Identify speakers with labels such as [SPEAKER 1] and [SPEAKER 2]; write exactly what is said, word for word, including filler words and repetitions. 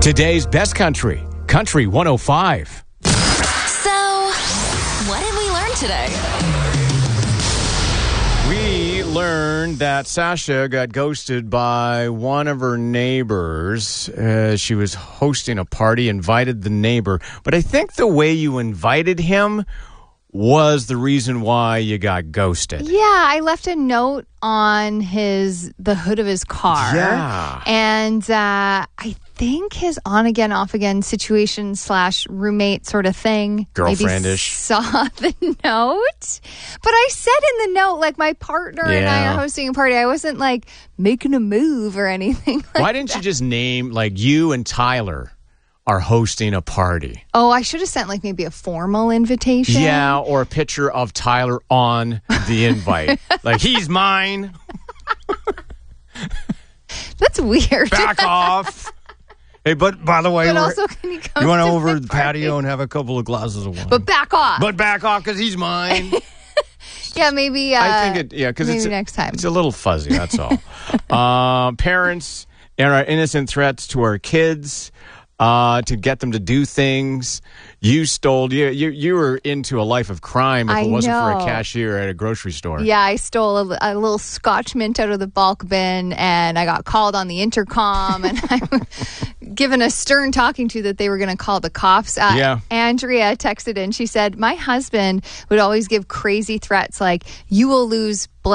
[SPEAKER 1] Today's best country, Country one oh five.
[SPEAKER 2] So, what did we learn today?
[SPEAKER 1] We learned that Sasha got ghosted by one of her neighbors. Uh, she was hosting a party, invited the neighbor. But I think the way you invited him was the reason why you got ghosted.
[SPEAKER 3] Yeah, I left a note on his the hood of his car.
[SPEAKER 1] Yeah.
[SPEAKER 3] And uh, I think his on-again, off-again situation slash roommate sort of thing.
[SPEAKER 1] Girlfriendish.
[SPEAKER 3] Maybe saw the note. But I said in the note, like, my partner and I
[SPEAKER 1] Yeah.
[SPEAKER 3] are hosting a party. I wasn't, like, making a move or anything like
[SPEAKER 1] Why didn't you just name, like, you and Tyler are hosting a party?
[SPEAKER 3] Oh, I should have sent, like, maybe a formal invitation.
[SPEAKER 1] Yeah, or a picture of Tyler on the invite. Like, he's mine.
[SPEAKER 3] That's weird.
[SPEAKER 1] Back off. Hey, but by the way,
[SPEAKER 3] But
[SPEAKER 1] we're-
[SPEAKER 3] also, can you come
[SPEAKER 1] you want
[SPEAKER 3] to
[SPEAKER 1] to over
[SPEAKER 3] my
[SPEAKER 1] the
[SPEAKER 3] party?
[SPEAKER 1] patio and have a couple of glasses of wine.
[SPEAKER 3] But back off.
[SPEAKER 1] But back off because he's mine.
[SPEAKER 3] yeah, maybe. Uh,
[SPEAKER 1] I think it, yeah, because
[SPEAKER 3] maybe
[SPEAKER 1] it's a,
[SPEAKER 3] next time.
[SPEAKER 1] It's a little fuzzy. That's all. uh, parents and our innocent threats to our kids uh, to get them to do things. You stole. You you you were into a life of crime if
[SPEAKER 3] I
[SPEAKER 1] it wasn't for a
[SPEAKER 3] know.
[SPEAKER 1] cashier at a grocery store.
[SPEAKER 3] Yeah, I stole a, a little Scotch mint out of the bulk bin, and I got called on the intercom, and I was given a stern talking to that they were going to call the cops. Uh,
[SPEAKER 1] Yeah.
[SPEAKER 3] Andrea texted in. She said, my husband would always give crazy threats like, you will lose